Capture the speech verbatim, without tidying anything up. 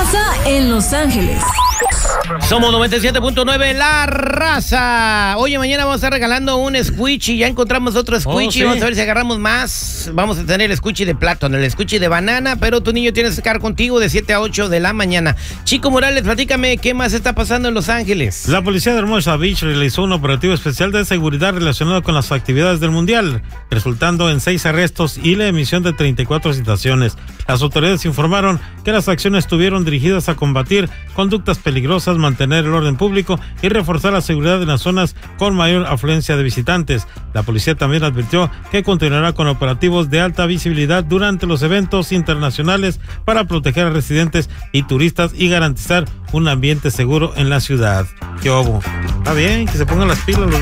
pasa en Los Ángeles. Somos noventa y siete punto nueve La Raza. Oye, mañana vamos a estar regalando un squishy. Ya encontramos otro squishy. Oh, ¿sí? Vamos a ver si agarramos más. Vamos a tener el squishy de plátano, el squishy de banana, pero tu niño tiene que estar contigo de siete a ocho de la mañana. Chico Morales, platícame, ¿qué más está pasando en Los Ángeles? La policía de Hermosa Beach realizó un operativo especial de seguridad relacionado con las actividades del Mundial, resultando en seis arrestos y la emisión de treinta y cuatro citaciones. Las autoridades informaron que las acciones estuvieron dirigidas a combatir conductas peligrosas, mantener el orden público y reforzar la seguridad en las zonas con mayor afluencia de visitantes. La policía también advirtió que continuará con operativos de alta visibilidad durante los eventos internacionales para proteger a residentes y turistas y garantizar un ambiente seguro en la ciudad. ¿Qué hubo? Está bien, que se pongan las pilas los